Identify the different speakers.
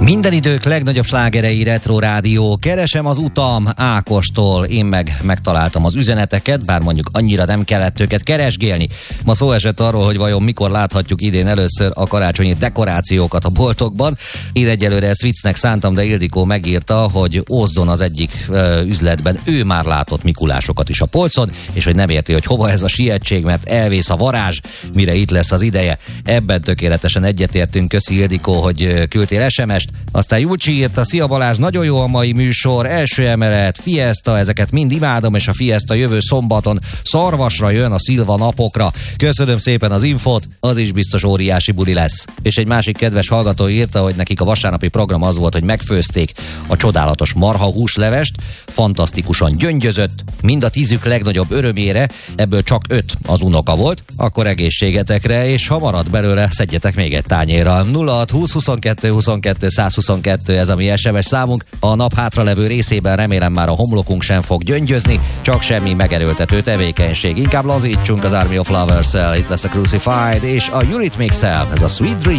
Speaker 1: Minden idők legnagyobb slágerei Retro Rádió. Keresem az utam Ákostól. Én megtaláltam az üzeneteket, bár mondjuk annyira nem kellett őket keresgélni. Ma szó esett arról, hogy vajon mikor láthatjuk idén először a karácsonyi dekorációkat a boltokban. Én egyelőre ezt viccnek szántam, de Ildikó megírta, hogy Ózdon az egyik üzletben ő már látott Mikulásokat is a polcon, és hogy nem érti, hogy hova ez a sietség, mert elvész a varázs, mire itt lesz az ideje. Ebben tökéletesen egyetértünk. Köszi, Ildikó, hogy küldtél SMS-t. Aztán Júcsi írta: szia Balázs, nagyon jó a mai műsor, első emelet, Fiesta, ezeket mind imádom, és a Fiesta jövő szombaton Szarvasra jön a Szilva napokra. Köszönöm szépen az infót, az is biztos óriási buli lesz. És egy másik kedves hallgató írta, hogy nekik a vasárnapi program az volt, hogy megfőzték a csodálatos marhahúslevest, fantasztikusan gyöngyözött, mind a 10 legnagyobb örömére, ebből csak 5 az unoka volt, akkor egészségetekre, és ha marad belőle, szedjetek még egy tányérral. 0620 22 22 122, ez a mi SMS számunk. A nap hátralevő részében remélem már a homlokunk sem fog gyöngyözni, csak semmi megerőltető tevékenység. Inkább lazítsunk az Army of Lovers-el, itt lesz a Crucified és a Eurythmics-el, ez a Sweet Dream.